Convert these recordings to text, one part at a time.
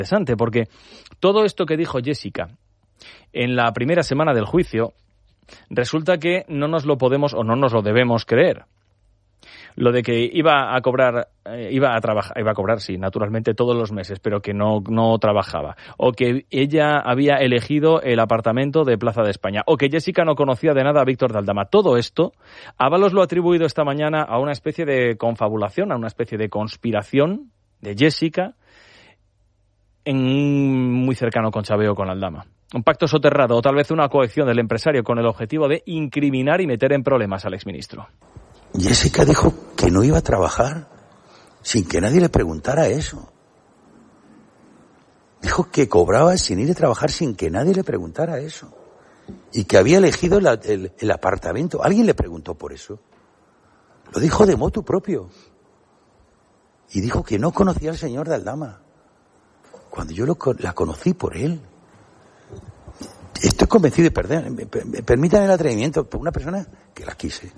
interesante, porque todo esto que dijo Jessica en la primera semana del juicio, resulta que no nos lo podemos o no nos lo debemos creer. Lo de que iba a cobrar, sí, naturalmente todos los meses, pero que no trabajaba. O que ella había elegido el apartamento de Plaza de España. O que Jessica no conocía de nada a Víctor de Aldama. Todo esto, Ábalos lo ha atribuido esta mañana a una especie de confabulación, a una especie de conspiración de Jessica muy cercano con Chaveo, con Aldama. Un pacto soterrado o tal vez una coacción del empresario con el objetivo de incriminar y meter en problemas al exministro. Jessica dijo que no iba a trabajar sin que nadie le preguntara eso. Dijo que cobraba sin ir a trabajar sin que nadie le preguntara eso. Y que había elegido el apartamento. ¿Alguien le preguntó por eso? Lo dijo de motu propio. Y dijo que no conocía al señor de Aldama. Cuando yo la conocí por él. Estoy convencido y permítanme el atrevimiento por una persona que la quise.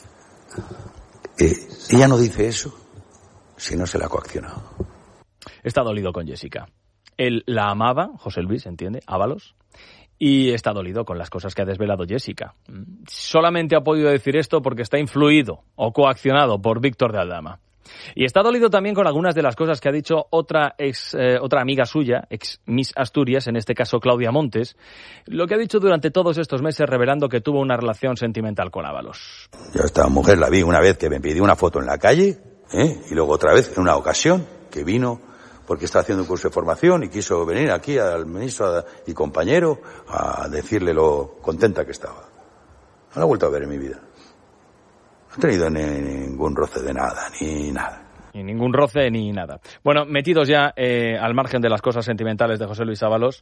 Ella no dice eso si no se la ha coaccionado. Está dolido con Jessica. Él la amaba, José Luis, ¿entiende? Ábalos. Y está dolido con las cosas que ha desvelado Jessica. Solamente ha podido decir esto porque está influido o coaccionado por Víctor de Aldama. Y está dolido también con algunas de las cosas que ha dicho otra amiga suya, ex Miss Asturias, en este caso Claudia Montes, lo que ha dicho durante todos estos meses revelando que tuvo una relación sentimental con Ábalos. Yo a esta mujer la vi una vez que me pidió una foto en la calle, y luego otra vez en una ocasión que vino porque estaba haciendo un curso de formación y quiso venir aquí al ministro y compañero a decirle lo contenta que estaba. No la he vuelto a ver en mi vida. No he tenido ningún roce de nada, ni nada. Ni ningún roce, ni nada. Bueno, metidos ya al margen de las cosas sentimentales de José Luis Ábalos,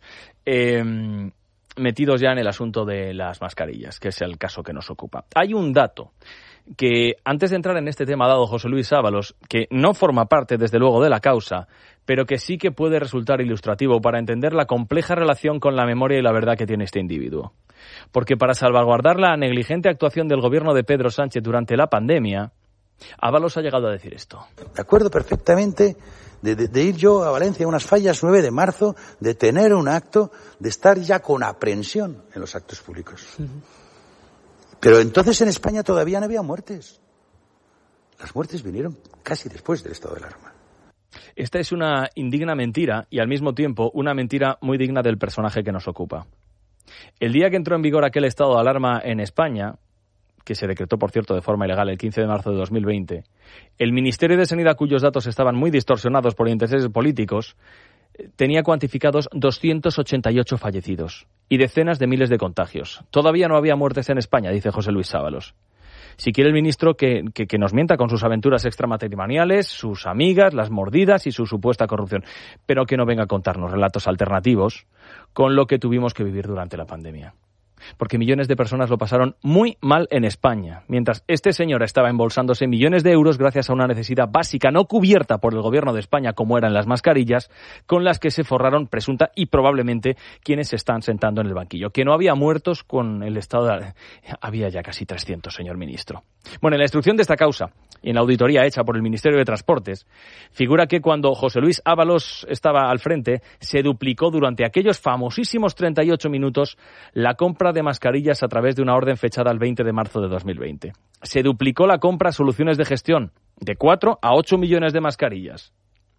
metidos ya en el asunto de las mascarillas, que es el caso que nos ocupa. Hay un dato que, antes de entrar en este tema dado José Luis Ábalos, que no forma parte, desde luego, de la causa, pero que sí que puede resultar ilustrativo para entender la compleja relación con la memoria y la verdad que tiene este individuo. Porque para salvaguardar la negligente actuación del gobierno de Pedro Sánchez durante la pandemia, Ábalos ha llegado a decir esto. Me acuerdo perfectamente de ir yo a Valencia a unas fallas 9 de marzo, de tener un acto, de estar ya con aprensión en los actos públicos. Pero entonces en España todavía no había muertes. Las muertes vinieron casi después del estado de alarma. Esta es una indigna mentira y al mismo tiempo una mentira muy digna del personaje que nos ocupa. El día que entró en vigor aquel estado de alarma en España, que se decretó, por cierto, de forma ilegal el 15 de marzo de 2020, el Ministerio de Sanidad, cuyos datos estaban muy distorsionados por intereses políticos, tenía cuantificados 288 fallecidos y decenas de miles de contagios. Todavía no había muertes en España, dice José Luis Ábalos. Si quiere el ministro que nos mienta con sus aventuras extramatrimoniales, sus amigas, las mordidas y su supuesta corrupción, pero que no venga a contarnos relatos alternativos con lo que tuvimos que vivir durante la pandemia. Porque millones de personas lo pasaron muy mal en España, mientras este señor estaba embolsándose millones de euros gracias a una necesidad básica no cubierta por el gobierno de España, como eran las mascarillas, con las que se forraron presunta y probablemente quienes se están sentando en el banquillo. Que no había muertos con el estado de... Había ya casi 300, señor ministro. Bueno, en la instrucción de esta causa y en la auditoría hecha por el Ministerio de Transportes, figura que cuando José Luis Ábalos estaba al frente, se duplicó durante aquellos famosísimos 38 minutos la compra de mascarillas a través de una orden fechada el 20 de marzo de 2020. Se duplicó la compra a Soluciones de Gestión, de 4 a 8 millones de mascarillas.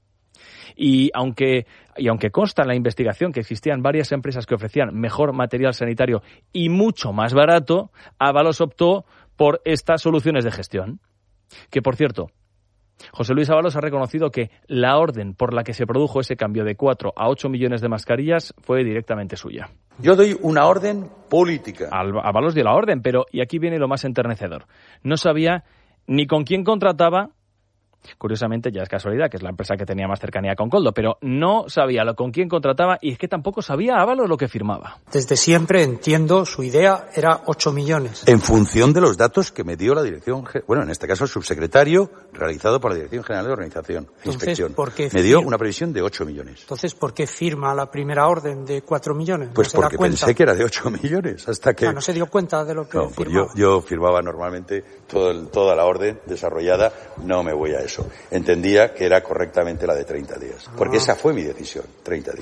Y aunque consta en la investigación que existían varias empresas que ofrecían mejor material sanitario y mucho más barato, Ábalos optó por estas Soluciones de Gestión. Que, por cierto, José Luis Ábalos ha reconocido que la orden por la que se produjo ese cambio de 4 a 8 millones de mascarillas fue directamente suya. Yo doy una orden política. Ábalos dio la orden, pero, y aquí viene lo más enternecedor, no sabía ni con quién contrataba. Curiosamente, ya es casualidad, que es la empresa que tenía más cercanía con Coldo, pero no sabía con quién contrataba y es que tampoco sabía Ábalos lo que firmaba. Desde siempre entiendo, su idea era 8 millones. En función de los datos que me dio la dirección, bueno, en este caso el subsecretario, realizado por la Dirección General de Organización e Inspección. Me dio una previsión de 8 millones. Entonces, ¿por qué firma la primera orden de 4 millones? Pues ¿No porque pensé que era de 8 millones, hasta que... No se dio cuenta de lo que firmaba. Pues yo firmaba normalmente toda la orden desarrollada, no me voy a eso. eso. Entendía que era correctamente la de 30 días. Porque esa fue mi decisión, 30 días.